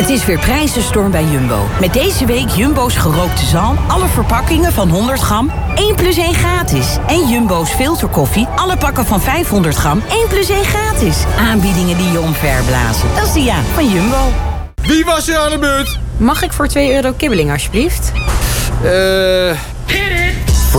Het is weer prijzenstorm bij Jumbo. Met deze week Jumbo's gerookte zalm, alle verpakkingen van 100 gram, 1 plus 1 gratis. En Jumbo's filterkoffie, alle pakken van 500 gram, 1 plus 1 gratis. Aanbiedingen die je omverblazen. Dat is de van Jumbo. Wie was er aan de beurt? Mag ik voor €2 kibbeling alsjeblieft?